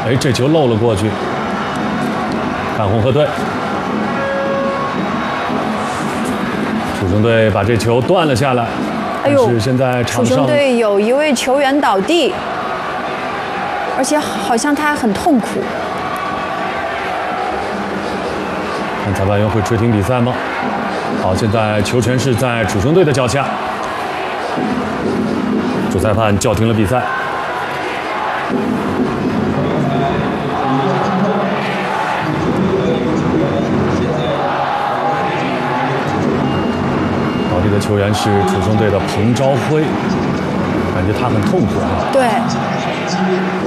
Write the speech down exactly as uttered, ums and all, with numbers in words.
哎，这球漏了过去，看红河队。楚雄队把这球断了下来， 哎呦， 但是现在场上楚雄队有一位球员倒地，而且好像他很痛苦。 看裁判员会吹停比赛吗？好，现在球权是在楚雄队的脚下，主裁判叫停了比赛。倒地的球员是楚雄队的彭昭辉，感觉他很痛苦啊。 对。